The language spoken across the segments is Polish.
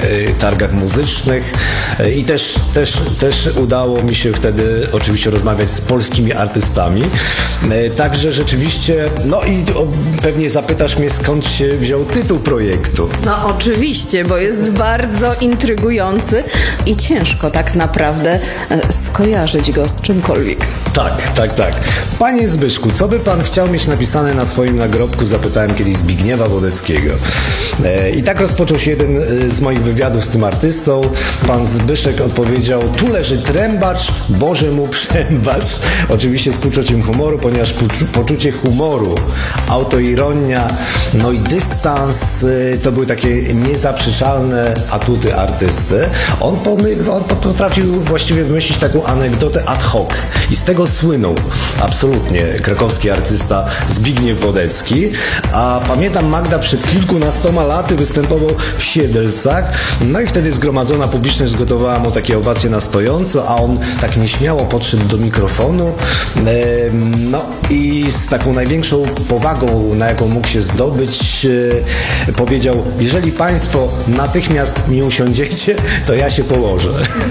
targach muzycznych i też udało mi się wtedy oczywiście rozmawiać z polskimi artystami. Także rzeczywiście, no i pewnie zapytasz mnie, skąd się wziął tytuł projektu. No oczywiście, bo jest bardzo intrygujący i ciężko tak naprawdę skojarzyć go z czymkolwiek. Tak. Panie Zbyszku, co by pan chciał mieć napisane na swoim nagrobku? Zapytałem kiedyś Zbigniewa Wodeckiego. I tak rozpoczął się jeden z moich wywiadów z tym artystą. Pan Zbyszek odpowiedział: tu leży trębacz, Boże mu przębacz. Oczywiście z poczuciem humoru, ponieważ poczucie humoru, autoironia, no i dystans to były takie niezaprzeczalne atuty artysty. On potrafił właściwie wymyślić taką anegdotę ad hoc i z tego słynął absolutnie krakowski artysta Zbigniew Wodecki. A pamiętam, Magda przed kilkunastoma laty występował w Siedlcach, no i wtedy zgromadzona publiczność zgotowała mu takie owacje na stojąco, a on tak nieśmiało podszedł do mikrofonu, no i z taką największą powagą, na jaką mógł się zdobyć, powiedział: jeżeli państwo natychmiast nie usiądziecie, to ja się położę.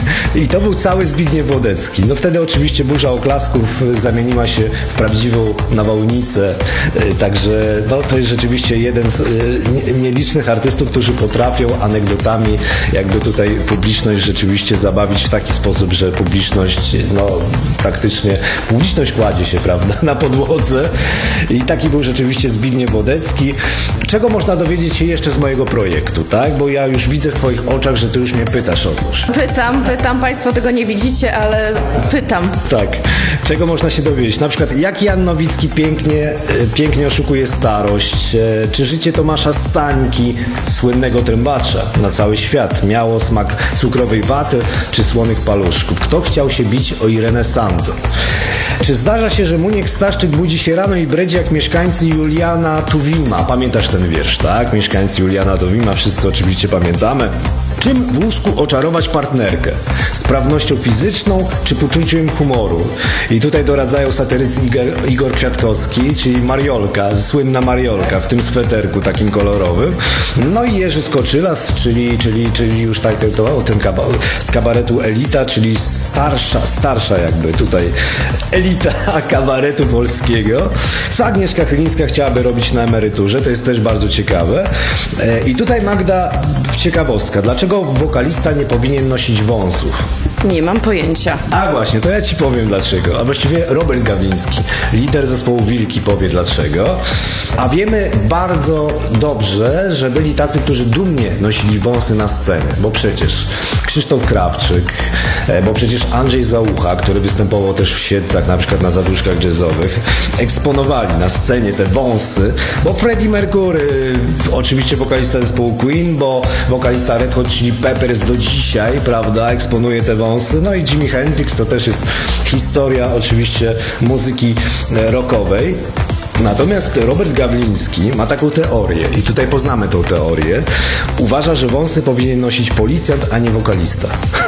I to był cały Zbigniew Wodecki. No wtedy oczywiście burza oklasków zamieniła się w prawdziwą nawałnicę, także no, to jest rzeczywiście jeden z nielicznych artystów, którzy potrafią anegdotami jakby tutaj publiczność rzeczywiście zabawić w taki sposób, że publiczność, no praktycznie publiczność kładzie się, prawda, na podłodze. I taki był rzeczywiście Zbigniew Wodecki. Czego można dowiedzieć się jeszcze z mojego projektu, tak? Bo ja już widzę w twoich oczach, że ty już mnie pytasz o to. Pytam, państwo tego nie widzicie, ale pytam. Tak. Czego można się dowiedzieć? Na przykład, jak Jan Nowicki pięknie oszukuje starość, czy życie Tomasza Stańki, słynnego trębacza na cały świat, miało smak cukrowej waty czy słonych paluszków. Kto chciał się bić o Irenę Santo? Czy zdarza się, że Muniek Staszczyk budzi się rano i bredzi jak mieszkańcy Juliana Tuwima? Pamiętasz ten wiersz, tak? Mieszkańcy Juliana Tuwima, wszyscy oczywiście pamiętamy. Czym w łóżku oczarować partnerkę? Sprawnością fizyczną czy poczuciem humoru? I tutaj doradzają satyrycy Igor Kwiatkowski, czyli Mariolka, słynna Mariolka w tym sweterku takim kolorowym. No i Jerzy Skoczylas, czyli już tak, ten z kabaretu Elita, czyli starsza jakby tutaj elita kabaretu polskiego. Co Agnieszka Chylińska chciałaby robić na emeryturze? To jest też bardzo ciekawe. I tutaj Magda, ciekawostka. Dlaczego wokalista nie powinien nosić wąsów? Nie mam pojęcia. A właśnie, to ja ci powiem dlaczego. A właściwie Robert Gawliński, lider zespołu Wilki, powie dlaczego. A wiemy bardzo dobrze, że byli tacy, którzy dumnie nosili wąsy na scenę, bo przecież Krzysztof Krawczyk, bo przecież Andrzej Załucha, który występował też w Siedlcach, na przykład na zaduszkach jazzowych, eksponowali na scenie te wąsy, bo Freddie Mercury, oczywiście wokalista zespołu Queen, bo wokalista Red Hot Chili Peppers do dzisiaj, prawda, eksponuje te wąsy. No i Jimi Hendrix to też jest historia oczywiście muzyki rockowej. Natomiast Robert Gawliński ma taką teorię i tutaj poznamy tą teorię. Uważa, że wąsy powinien nosić policjant, a nie wokalista.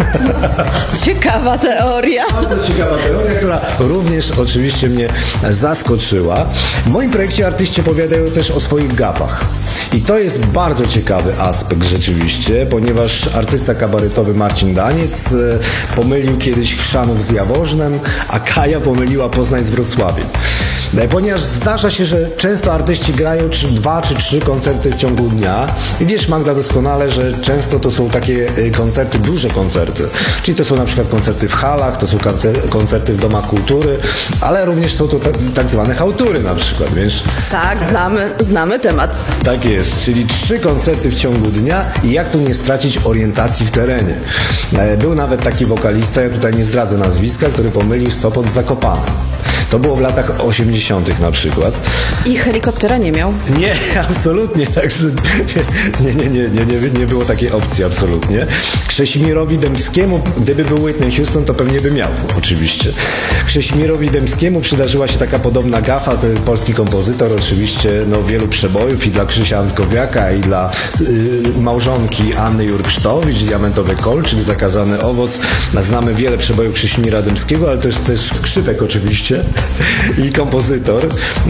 Ciekawa teoria. Bardzo ciekawa teoria, która również oczywiście mnie zaskoczyła. W moim projekcie artyści opowiadają też o swoich gafach. I to jest bardzo ciekawy aspekt rzeczywiście, ponieważ artysta kabaretowy Marcin Daniec pomylił kiedyś Chrzanów z Jaworznem, a Kaja pomyliła Poznań z Wrocławiem. Ponieważ zdarza się, że często artyści grają 2 czy 3 koncerty w ciągu dnia. I wiesz, Magda, doskonale, że często to są takie koncerty, duże koncerty. Czyli to są na przykład koncerty w halach, to są koncerty w domach kultury, ale również są to tak zwane chałtury na przykład, wiesz? Tak, znamy temat. Tak jest, czyli 3 koncerty w ciągu dnia i jak tu nie stracić orientacji w terenie. Był nawet taki wokalista, ja tutaj nie zdradzę nazwiska, który pomylił Sopot z Zakopanem. To było w latach 80. na przykład. I helikoptera nie miał? Nie, absolutnie. Także nie było takiej opcji, absolutnie. Krzesimirowi Dębskiemu, gdyby był Whitney Houston, to pewnie by miał, oczywiście. Krzesimirowi Dębskiemu przydarzyła się taka podobna gafa, ten polski kompozytor, oczywiście, no, wielu przebojów i dla Krzysia Antkowiaka, i dla małżonki Anny Jurksztowicz, Diamentowy Kolczyk, Zakazany Owoc. Znamy wiele przebojów Krzesimira Dębskiego, ale to jest też skrzypek oczywiście i kompozytor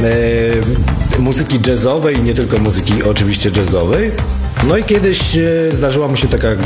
muzyki jazzowej i nie tylko muzyki oczywiście jazzowej. No i kiedyś zdarzyła mu się taka